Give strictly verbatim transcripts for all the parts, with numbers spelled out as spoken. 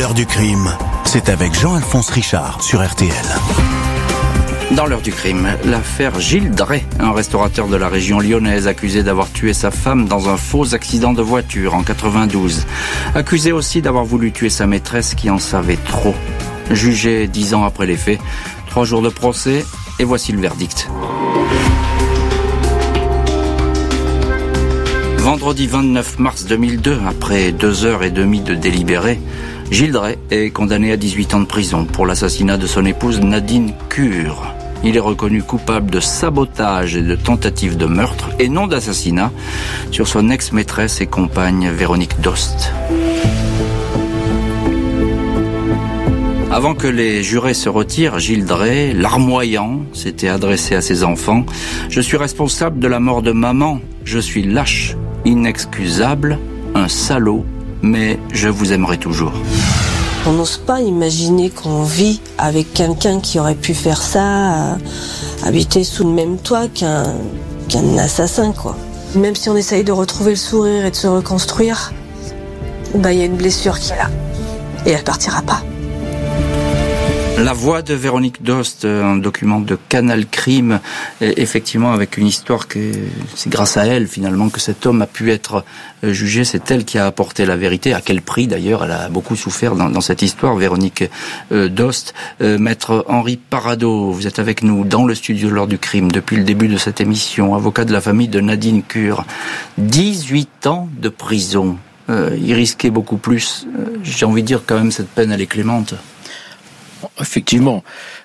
L'heure du crime, c'est avec Jean-Alphonse Richard sur R T L. Dans l'heure du crime, l'affaire Gilles Drey, un restaurateur de la région lyonnaise accusé d'avoir tué sa femme dans un faux accident de voiture en quatre-vingt-douze. Accusé aussi d'avoir voulu tuer sa maîtresse qui en savait trop. Jugé dix ans après les faits, trois jours de procès et voici le verdict. Vendredi vingt-neuf mars deux mille deux, après deux heures et demie de délibéré, Gilles Drey est condamné à dix-huit ans de prison pour l'assassinat de son épouse Nadine Cure. Il est reconnu coupable de sabotage et de tentative de meurtre et non d'assassinat sur son ex-maîtresse et compagne Véronique Dost. Avant que les jurés se retirent, Gilles Drey, larmoyant, s'était adressé à ses enfants. « Je suis responsable de la mort de maman. Je suis lâche, inexcusable, un salaud, mais je vous aimerai toujours. » On n'ose pas imaginer qu'on vit avec quelqu'un qui aurait pu faire ça, euh, habiter sous le même toit qu'un, qu'un assassin, quoi. Même si on essaye de retrouver le sourire et de se reconstruire, bah, y a une blessure qui est là. Et elle partira pas. La voix de Véronique Dost, un document de Canal Crime, effectivement avec une histoire que c'est grâce à elle finalement que cet homme a pu être jugé. C'est elle qui a apporté la vérité. À quel prix d'ailleurs? Elle a beaucoup souffert dans, dans cette histoire, Véronique euh, Dost. Euh, Maître Henri Parado, vous êtes avec nous dans le studio lors du crime depuis le début de cette émission, avocat de la famille de Nadine Cure. dix-huit ans de prison. Euh, il risquait beaucoup plus. Euh, j'ai envie de dire quand même cette peine elle est clémente. Effectivement.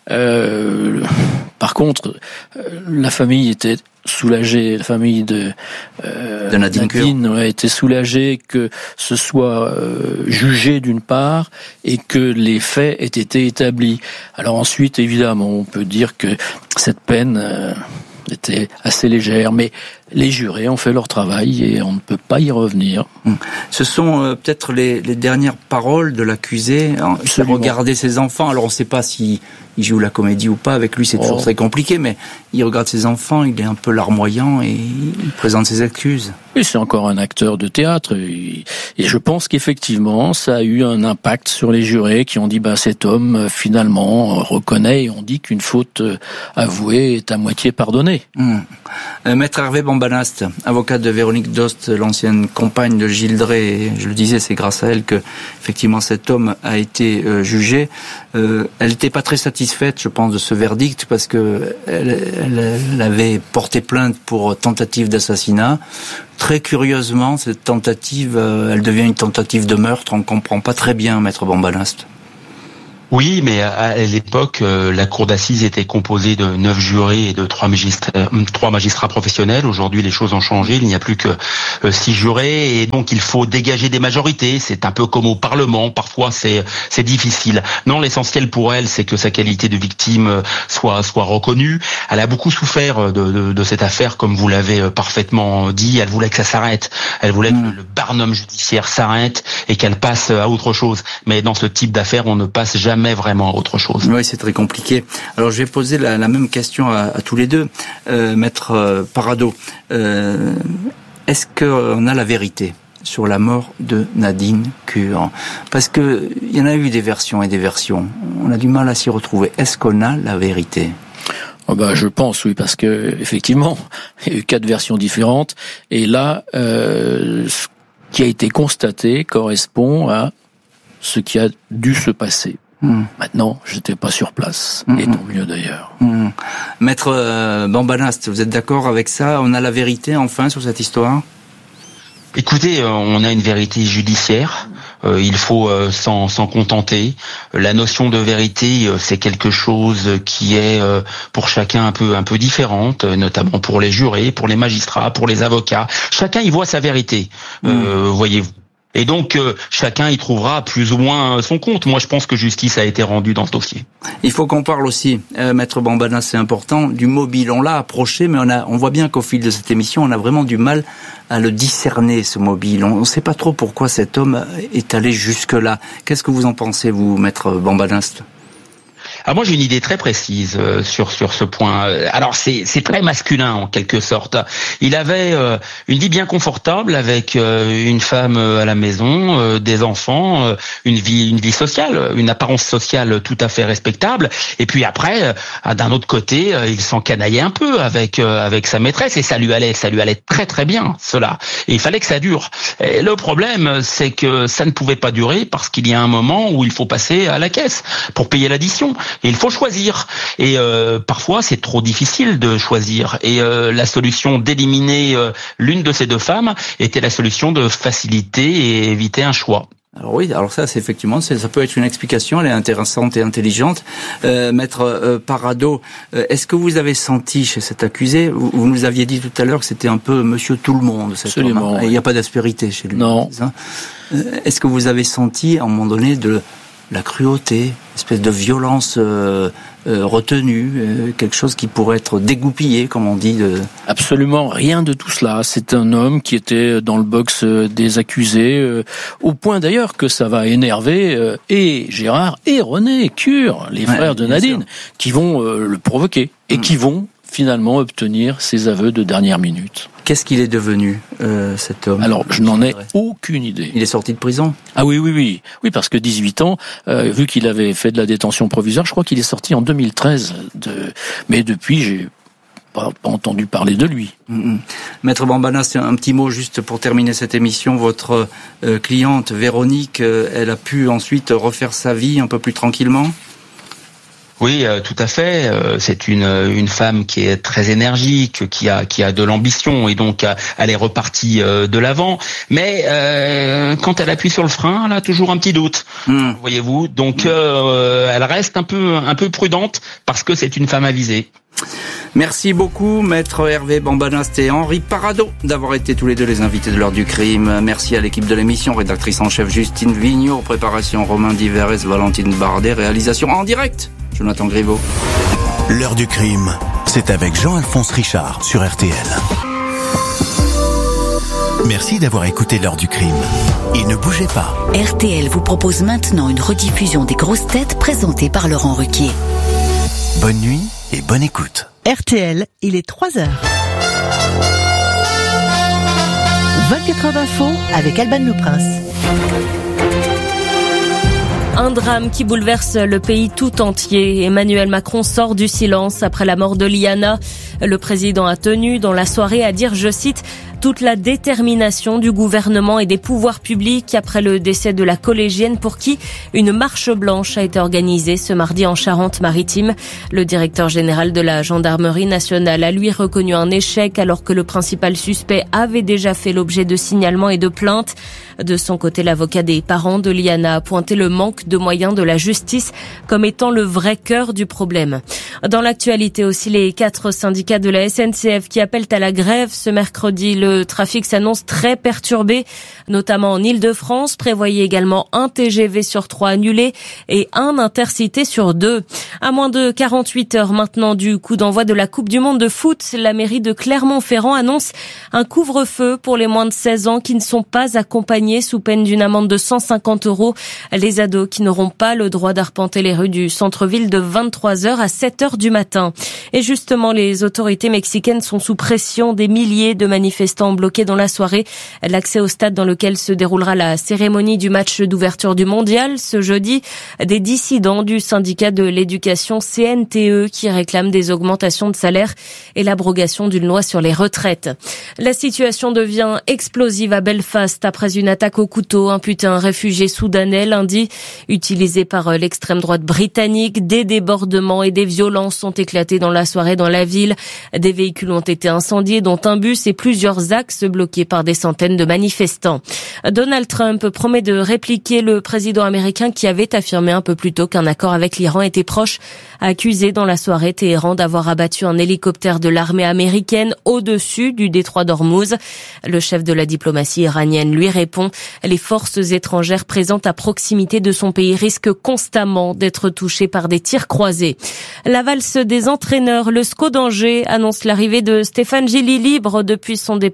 Euh, par contre, euh, la famille était soulagée, la famille de, euh, de Nadine, Nadine a été soulagée que ce soit euh, jugé d'une part et que les faits aient été établis. Alors ensuite, évidemment, on peut dire que cette peine euh, était assez légère, mais les jurés ont fait leur travail et on ne peut pas y revenir. Ce sont euh, peut-être les, les dernières paroles de l'accusé. Se regarder ses enfants. Alors on ne sait pas si il joue la comédie ou pas. Avec lui, c'est toujours oh. très compliqué, mais il regarde ses enfants, il est un peu larmoyant et il présente ses excuses. Et c'est encore un acteur de théâtre. Et, et je pense qu'effectivement, ça a eu un impact sur les jurés qui ont dit bah cet homme finalement reconnaît et on dit qu'une faute avouée est à moitié pardonnée. Mmh. Euh, Maître Hervé Bambanast, avocat de Véronique Dost, l'ancienne compagne de Gilles Drey, je le disais, c'est grâce à elle que effectivement cet homme a été euh, jugé. Euh, elle n'était pas très satisfaite, je pense, de ce verdict parce que elle, elle, elle avait porté plainte pour tentative d'assassinat. Très curieusement, cette tentative, euh, elle devient une tentative de meurtre. On ne comprend pas très bien, Maître Bambanast. Oui, mais à l'époque, euh, la cour d'assises était composée de neuf jurés et de trois magistrats, euh, trois magistrats professionnels. Aujourd'hui, les choses ont changé. Il n'y a plus que euh, six jurés, et donc il faut dégager des majorités. C'est un peu comme au Parlement. Parfois, c'est c'est difficile. Non, l'essentiel pour elle, c'est que sa qualité de victime soit soit reconnue. Elle a beaucoup souffert de, de, de cette affaire, comme vous l'avez parfaitement dit. Elle voulait que ça s'arrête. Elle voulait mmh. que le barnum judiciaire s'arrête et qu'elle passe à autre chose. Mais dans ce type d'affaires, on ne passe jamais mais vraiment autre chose. Oui, c'est très compliqué. Alors, je vais poser la, la même question à, à tous les deux. Euh, Maître euh, Parado, euh, est-ce qu'on a la vérité sur la mort de Nadine Cure? Parce que il y en a eu des versions et des versions. On a du mal à s'y retrouver. Est-ce qu'on a la vérité? Oh bah, je pense, oui, parce que effectivement, il y a eu quatre versions différentes. Et là, euh, ce qui a été constaté correspond à ce qui a dû se passer. Mmh. Maintenant, j'étais pas sur place, mmh. et tant mieux d'ailleurs. Mmh. Maître euh, Bambanast, vous êtes d'accord avec ça? On a la vérité enfin sur cette histoire? Écoutez, on a une vérité judiciaire. Euh, il faut euh, s'en, s'en contenter. La notion de vérité, euh, c'est quelque chose qui est euh, pour chacun un peu un peu différente, euh, notamment pour les jurés, pour les magistrats, pour les avocats. Chacun y voit sa vérité. Mmh. Euh, voyez-vous. Et donc, euh, chacun y trouvera plus ou moins son compte. Moi, je pense que justice a été rendue dans ce dossier. Il faut qu'on parle aussi, euh, Maître Bambanast, c'est important, du mobile. On l'a approché, mais on, a, on voit bien qu'au fil de cette émission, on a vraiment du mal à le discerner, ce mobile. On ne sait pas trop pourquoi cet homme est allé jusque-là. Qu'est-ce que vous en pensez, vous, Maître Bambanast ? Alors moi j'ai une idée très précise euh, sur sur ce point. Alors c'est c'est très masculin en quelque sorte. Il avait euh, une vie bien confortable avec euh, une femme à la maison, euh, des enfants, euh, une vie une vie sociale, une apparence sociale tout à fait respectable. Et puis après, euh, d'un autre côté, euh, il s'encanaillait un peu avec euh, avec sa maîtresse et ça lui allait ça lui allait très très bien cela. Et il fallait que ça dure. Et le problème c'est que ça ne pouvait pas durer parce qu'il y a un moment où il faut passer à la caisse pour payer l'addition. Et il faut choisir. Et euh, parfois, c'est trop difficile de choisir. Et euh, la solution d'éliminer euh, l'une de ces deux femmes était la solution de faciliter et éviter un choix. Alors oui, alors ça, c'est effectivement, c'est, ça peut être une explication, elle est intéressante et intelligente. Euh, Maître euh, Parado, euh, est-ce que vous avez senti chez cet accusé, vous, vous nous aviez dit tout à l'heure que c'était un peu Monsieur Tout le Monde, cet Absolument. homme, hein, il n'y a pas d'aspérité chez lui. Non. Hein. Euh, est-ce que vous avez senti, à un moment donné, de la cruauté, espèce de violence euh, euh, retenue, euh, quelque chose qui pourrait être dégoupillé, comme on dit. De... Absolument rien de tout cela. C'est un homme qui était dans le box des accusés, euh, au point d'ailleurs que ça va énerver euh, et Gérard et René Cure, les ouais, frères de Nadine, sûr. qui vont euh, le provoquer et mmh. qui vont finalement obtenir ses aveux de dernière minute. Qu'est-ce qu'il est devenu, euh, cet homme? Alors, je n'en ai aucune idée. Il est sorti de prison? Ah oui, oui, oui. Oui, parce que dix-huit ans, euh, vu qu'il avait fait de la détention provisoire, je crois qu'il est sorti en deux mille treize. De... Mais depuis, j'ai pas, pas entendu parler de lui. Mmh. Maître Bambanast, un petit mot juste pour terminer cette émission. Votre euh, cliente, Véronique, euh, elle a pu ensuite refaire sa vie un peu plus tranquillement? Oui, euh, tout à fait. Euh, c'est une une femme qui est très énergique, qui a qui a de l'ambition et donc euh, elle est repartie euh, de l'avant. Mais euh, quand elle appuie sur le frein, elle a toujours un petit doute. Mmh. Voyez-vous. Donc mmh. euh, elle reste un peu un peu prudente parce que c'est une femme avisée. Merci beaucoup, Maître Hervé Bambanast et Henri Parado, d'avoir été tous les deux les invités de l'heure du crime. Merci à l'équipe de l'émission, rédactrice en chef Justine Vignot, préparation Romain Diverès, Valentine Bardet, réalisation en direct Jonathan Griveaux. L'heure du crime, c'est avec Jean-Alphonse Richard sur R T L. Merci d'avoir écouté l'heure du crime. Et ne bougez pas. R T L vous propose maintenant une rediffusion des grosses têtes présentées par Laurent Ruquier. Bonne nuit et bonne écoute. R T L, il est trois heures. vingt-quatre heures d'info avec Alban Le Prince. Un drame qui bouleverse le pays tout entier. Emmanuel Macron sort du silence après la mort de Liana. Le président a tenu dans la soirée à dire, je cite, toute la détermination du gouvernement et des pouvoirs publics après le décès de la collégienne pour qui une marche blanche a été organisée ce mardi en Charente-Maritime. Le directeur général de la gendarmerie nationale a lui reconnu un échec alors que le principal suspect avait déjà fait l'objet de signalements et de plaintes. De son côté, l'avocat des parents de Liana a pointé le manque de moyens de la justice comme étant le vrai cœur du problème. Dans l'actualité aussi, les quatre syndicats de la S N C F qui appellent à la grève ce mercredi. Le trafic s'annonce très perturbé, notamment en Île-de-France. Prévoyez également un T G V sur trois annulé et un Intercité sur deux. À moins de quarante-huit heures maintenant du coup d'envoi de la Coupe du Monde de foot, la mairie de Clermont-Ferrand annonce un couvre-feu pour les moins de seize ans qui ne sont pas accompagnés sous peine d'une amende de cent cinquante euros. Les ados qui n'auront pas le droit d'arpenter les rues du centre-ville de vingt-trois heures à sept heures du matin. Et justement, les autorités mexicaines sont sous pression. Des milliers de manifestants bloqués dans la soirée. L'accès au stade dans lequel se déroulera la cérémonie du match d'ouverture du mondial ce jeudi. Des dissidents du syndicat de l'éducation C N T E qui réclament des augmentations de salaire et l'abrogation d'une loi sur les retraites. La situation devient explosive à Belfast après une attaque au couteau imputée à un réfugié soudanais lundi, utilisé par l'extrême droite britannique. Des débordements et des violences ont éclaté dans la soirée dans la ville. Des véhicules ont été incendiés, dont un bus et plusieurs axes bloqués par des centaines de manifestants. Donald Trump promet de répliquer le président américain qui avait affirmé un peu plus tôt qu'un accord avec l'Iran était proche, accusé dans la soirée Téhéran d'avoir abattu un hélicoptère de l'armée américaine au-dessus du détroit d'Ormuz. Le chef de la diplomatie iranienne lui répond, les forces étrangères présentes à proximité de son pays risquent constamment d'être touchées par des tirs croisés. La valse des entraîneurs, le S C O d'Angers annonce l'arrivée de Stéphane Gilly libre depuis son départ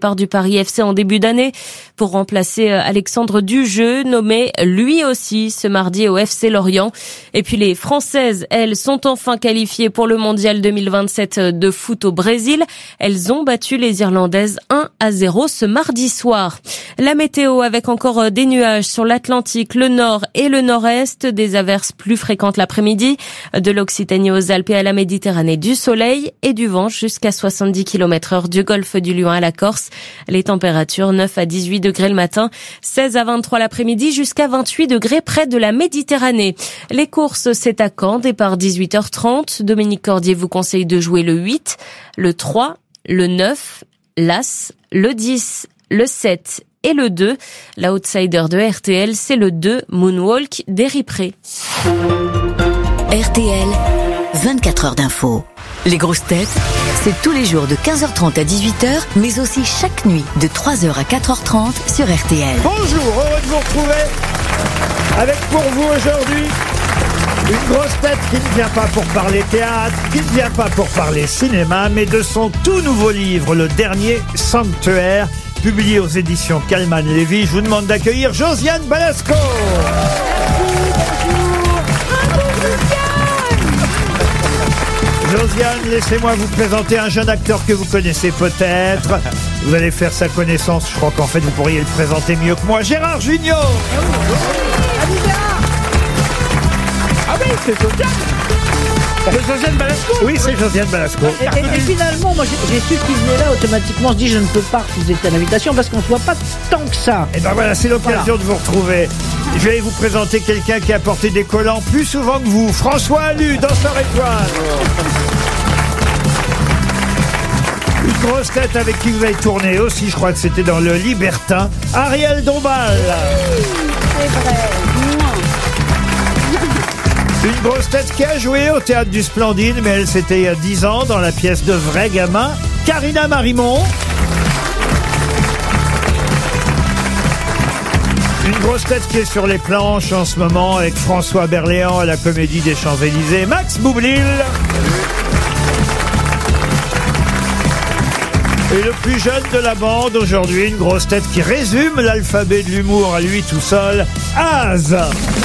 départ du Paris F C en début d'année pour remplacer Alexandre Dujeu, nommé lui aussi ce mardi au F C Lorient. Et puis les Françaises, elles, sont enfin qualifiées pour le mondial deux mille vingt-sept de foot au Brésil. Elles ont battu les Irlandaises un à zéro ce mardi soir. La météo avec encore des nuages sur l'Atlantique, le nord et le nord-est, des averses plus fréquentes l'après-midi, de l'Occitanie aux Alpes et à la Méditerranée, du soleil et du vent jusqu'à soixante-dix kilomètres heure du golfe du Lion à la Corse. Les températures neuf à dix-huit degrés le matin, seize à vingt-trois l'après-midi, jusqu'à vingt-huit degrés près de la Méditerranée. Les courses, c'est à Caen, départ dix-huit heures trente. Dominique Cordier vous conseille de jouer le huit, le trois, le neuf, l'As, le dix, le sept et le deux. La outsider de R T L, c'est le deux, Moonwalk d'Eri Pré. R T L, vingt-quatre heures d'info. Les grosses têtes, c'est tous les jours de quinze heures trente à dix-huit heures, mais aussi chaque nuit de trois heures à quatre heures trente sur R T L. Bonjour, heureux de vous retrouver avec pour vous aujourd'hui une grosse tête qui ne vient pas pour parler théâtre, qui ne vient pas pour parler cinéma, mais de son tout nouveau livre, le dernier Sanctuaire, publié aux éditions Kallman Lévy. Je vous demande d'accueillir Josiane Balasco. Josiane, laissez-moi vous présenter un jeune acteur que vous connaissez peut-être. Vous allez faire sa connaissance. Je crois qu'en fait, vous pourriez le présenter mieux que moi. Gérard Jugnot. Ah oui, c'est Josiane. C'est Josiane Balasco. Oui, c'est Josiane Balasco. Et, et, et finalement, moi, j'ai, j'ai su qu'il venait là, automatiquement, je dis, je ne peux pas refuser à l'invitation parce qu'on ne se voit pas tant que ça. Et ben voilà, c'est l'occasion voilà. de vous retrouver. Je vais vous présenter quelqu'un qui a porté des collants plus souvent que vous. François Allu, Danseur Étoile. Une grosse tête avec qui vous avez tourné aussi, je crois que c'était dans Le Libertin, Ariel Dombal. C'est vrai. Une grosse tête qui a joué au Théâtre du Splendide, mais elle, c'était il y a dix ans, dans la pièce de Vrai Gamin, Karina Marimont. Une grosse tête qui est sur les planches en ce moment avec François Berléand à la Comédie des Champs-Élysées, Max Boublil. Et le plus jeune de la bande aujourd'hui, une grosse tête qui résume l'alphabet de l'humour à lui tout seul, Az.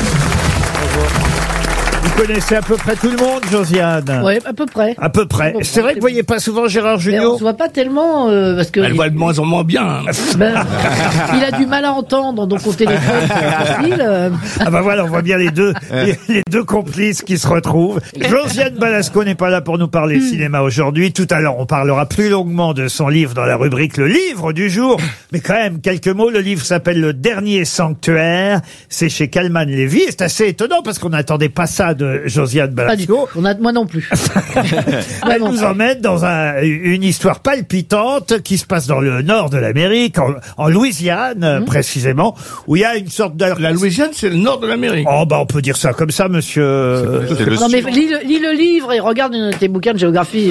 Vous connaissez à peu près tout le monde, Josiane? Oui, à peu près. À peu près. Peu c'est vrai que vous voyez pas souvent Gérard Jugnot? On se voit pas tellement euh, parce que elle il... voit de moins en moins bien. Ben, il a du mal à entendre, donc au téléphone c'est facile. Euh... Ah bah voilà, on voit bien les deux, les, les deux complices qui se retrouvent. Josiane Balasco n'est pas là pour nous parler hmm. cinéma aujourd'hui. Tout à l'heure, on parlera plus longuement de son livre dans la rubrique Le Livre du jour. Mais quand même, quelques mots. Le livre s'appelle Le Dernier Sanctuaire. C'est chez Kallman Lévy. C'est assez étonnant parce qu'on n'attendait pas ça de Josiane Balasco. On a, moi non plus. Elle nous emmène dans un, une histoire palpitante qui se passe dans le nord de l'Amérique, en, en Louisiane mmh. précisément, où il y a une sorte de... La Louisiane, c'est le nord de l'Amérique. Oh bah on peut dire ça comme ça, monsieur. C'est, c'est le non mais lis le, lis le livre et regarde une de tes bouquins de géographie.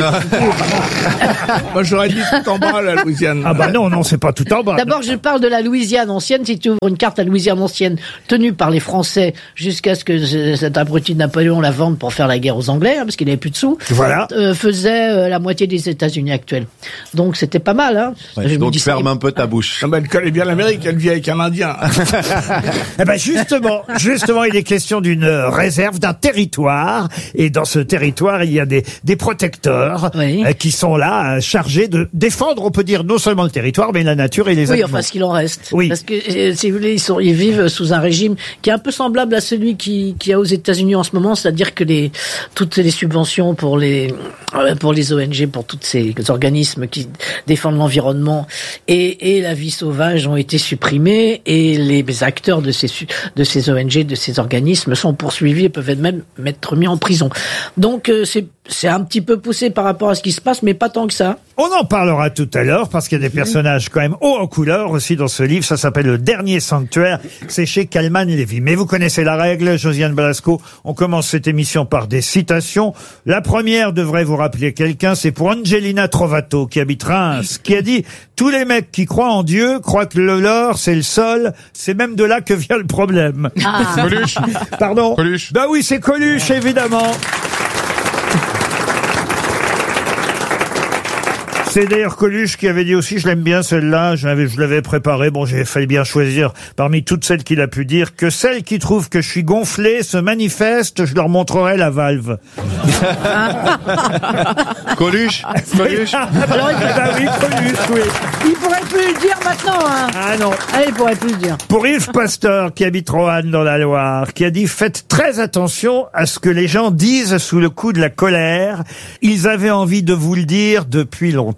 Moi j'aurais dit tout en bas la Louisiane. Ah bah non, non, c'est pas tout en bas. D'abord je parle de la Louisiane ancienne. Si tu ouvres une carte à Louisiane ancienne tenue par les Français jusqu'à ce que cet abruti de Napoléon la vente pour faire la guerre aux Anglais, hein, parce qu'il n'avait plus de sous, voilà. euh, faisait euh, la moitié des États-Unis actuels. Donc c'était pas mal. Hein. Ouais, donc ferme ça... un peu ta bouche. Ah ben, elle connaît bien l'Amérique, elle vit avec un Indien. Eh ben justement, justement, il est question d'une réserve, d'un territoire, et dans ce territoire, il y a des, des protecteurs oui. euh, qui sont là, euh, chargés de défendre, on peut dire, non seulement le territoire, mais la nature et les oui, animaux. Oui, enfin, ce qu'il en reste. Oui. Parce que, euh, si vous voulez, ils, sont, ils vivent sous un régime qui est un peu semblable à celui qui, qui a aux États-Unis en ce moment, c'est-à-dire que les, toutes les subventions pour les, pour les O N G, pour tous ces organismes qui défendent l'environnement et, et la vie sauvage ont été supprimées et les acteurs de ces, de ces O N G, de ces organismes sont poursuivis et peuvent même être mis en prison. Donc, euh, c'est, c'est un petit peu poussé par rapport à ce qui se passe, mais pas tant que ça. On en parlera tout à l'heure parce qu'il y a des personnages quand même hauts en couleur aussi dans ce livre. Ça s'appelle Le Dernier Sanctuaire. C'est chez Kallman Lévy. Mais vous connaissez la règle, Josiane Balasco. On commence cette émission par des citations. La première devrait vous rappeler quelqu'un. C'est pour Angelina Trovato qui habite Reims, qui a dit « Tous les mecs qui croient en Dieu croient que le leur, c'est le sol. C'est même de là que vient le problème. Ah. » Coluche. Pardon. Coluche. Bah oui, c'est Coluche, évidemment. C'est d'ailleurs Coluche qui avait dit aussi, je l'aime bien celle-là, je l'avais, je l'avais préparée, bon j'ai fallu bien choisir parmi toutes celles qu'il a pu dire, que celles qui trouvent que je suis gonflé se manifestent, je leur montrerai la valve. Coluche Coluche Alors, il, Ah oui, Coluche, oui. il pourrait plus le dire maintenant, hein. Ah non. Ah, il pourrait plus le dire. Pour Yves Pasteur, qui habite Roanne dans la Loire, qui a dit « Faites très attention à ce que les gens disent sous le coup de la colère. Ils avaient envie de vous le dire depuis longtemps. »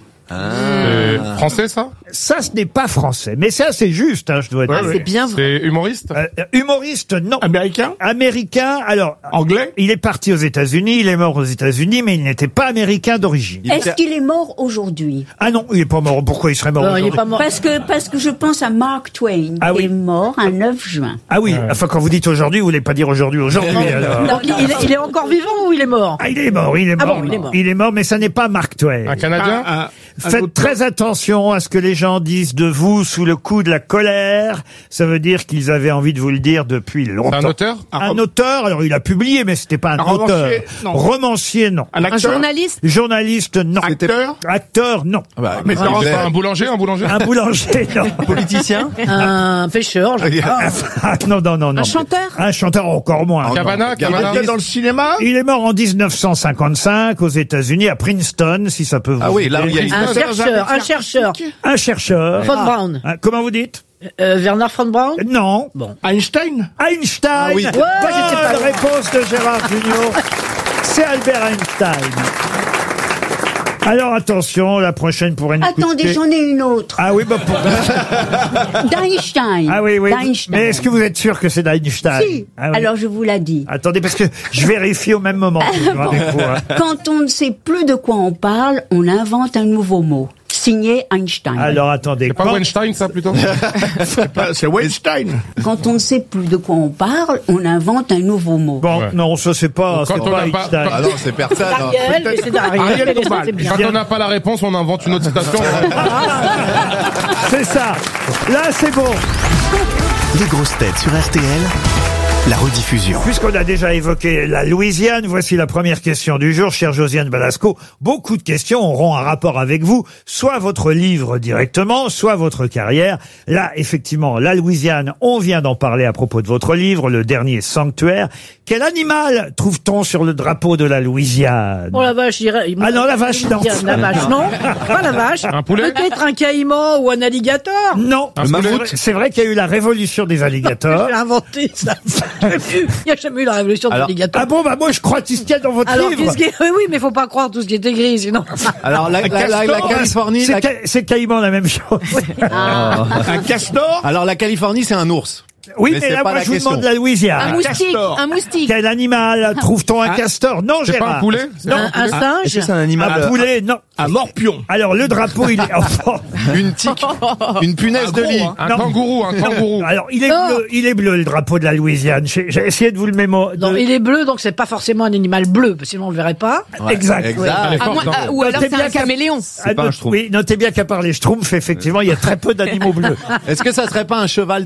Euh, français, ça? Ça, ce n'est pas français, mais c'est assez juste, hein, je dois dire. Ouais, ouais. bien C'est humoriste? Euh, humoriste, non. Américain? Américain, alors... Anglais? Il est parti aux États-Unis, il est mort aux États-Unis, mais il n'était pas américain d'origine. Est-ce qu'il est mort aujourd'hui? Ah non, il est pas mort. Pourquoi il serait mort Non, il est aujourd'hui pas mort. Parce que, parce que je pense à Mark Twain, Ah qui oui. est mort un neuf juin. Ah oui, enfin quand vous dites aujourd'hui, vous voulez pas dire aujourd'hui, aujourd'hui alors. Donc, il, il est- il est encore vivant ou il est mort? Ah, il est mort, il est Ah mort. bon, il est mort. Il est mort, mais ça n'est pas Mark Twain. Un Canadien? Un- un- un Faites auteur. très attention à ce que les gens disent de vous sous le coup de la colère. Ça veut dire qu'ils avaient envie de vous le dire depuis longtemps. C'est un auteur? Un Un rom- auteur, alors il a publié, mais c'était pas un, Un auteur. romancier, non. Romancier, non. Un acteur? journaliste? Journaliste, non. Acteur? Acteur, non. Ah bah, Mais mais c'est C'est un boulanger, un boulanger? Un boulanger, non. politicien Un pêcheur? je- Ah, non, non, non, non. Un chanteur? Un chanteur encore moins. Cavana, Il Cavana? était dans le cinéma? Il est mort en dix-neuf cent cinquante-cinq aux États-Unis, à Princeton, si ça peut vous Ah oui, là où aider. il y a Un chercheur, un chercheur. Un chercheur. Von Braun. Ah, comment vous dites? Euh, Werner von Braun? Non. Bon. Einstein? Einstein. Ah oui. Bonne Ouais, j'étais pas loin. réponse de Gérard Junior. C'est Albert Einstein. Alors attention, la prochaine pourrait nous Attendez, coûter- j'en ai une autre. Ah oui, bah pour... D'Einstein. Ah oui, oui. D'Einstein. Mais est-ce que vous êtes sûr que c'est d'Einstein? Si. Ah oui. Alors je vous l'ai dit. Attendez, parce que je vérifie au même moment. Bon. Quand on ne sait plus de quoi on parle, on invente un nouveau mot. Signé Einstein. Alors attendez. C'est pas Quand- Weinstein, ça, plutôt? C'est pas- c'est Weinstein. Quand on ne sait plus de quoi on parle, on invente un nouveau mot. Bon, Ouais. non, ça c'est pas, Quand c'est on pas n'a pas- Einstein. Ah non, c'est personne. hein. Ariel, mais c'est d'Ariel. Ariel mais Dombal. c'est bien. Quand on n'a pas la réponse, on invente une autre citation. C'est ça. Là, c'est bon. Les grosses têtes sur R T L, la rediffusion. Puisqu'on a déjà évoqué la Louisiane, voici la première question du jour, chère Josiane Balasco. Beaucoup de questions auront un rapport avec vous, soit votre livre directement, soit votre carrière. Là, effectivement, la Louisiane, on vient d'en parler à propos de votre livre, Le Dernier Sanctuaire. Quel animal trouve-t-on sur le drapeau de la Louisiane? Oh la vache, je dirais. Ah non, la vache, non. La vache, non. Pas la vache. Un poulet? Peut-être un caïman ou un alligator. Non. Un C'est poulet? vrai- C'est vrai qu'il y a eu la révolution des alligators. J'ai inventé ça. Il n'y a jamais eu la révolution des Alors, alligators. Ah bon, bah moi je crois tout ce qu'il y a dans votre Alors, livre. qu'est-ce qui est... Oui, oui, mais faut pas croire tout ce qui est écrit, sinon. Alors, la, la, la, la Californie... C'est la- ca- c'est caïman la même chose. Un castor? Alors, la Californie, c'est un ours. Oui, mais, Mais c'est là, pas moi, la je vous question. demande la Louisiane. Un moustique, un moustique. Quel animal trouve-t-on un castor? Non, C'est Gérard. pas un poulet? C'est Non. Un, un singe. Est-ce que c'est un animal... Un poulet, non. Un morpion. Alors, le drapeau, il est... Enfin, Une tique. Une punaise de lit. Un Non. kangourou, un kangourou. alors, il est Non. bleu, il est bleu, le drapeau de la Louisiane. J'ai j'ai essayé de vous le mémo... de- Non, il est bleu, donc c'est pas forcément un animal bleu, sinon on le verrait pas. Exact. Exact. Elle est forte, non? ou alors Notez c'est bien un qu'à- caméléon. Ah, pas un not- schtroumpf. Oui, notez bien qu'à part les schtroumpfs, effectivement, il y a très peu d'animaux bleus. Est-ce que ça serait pas un cheval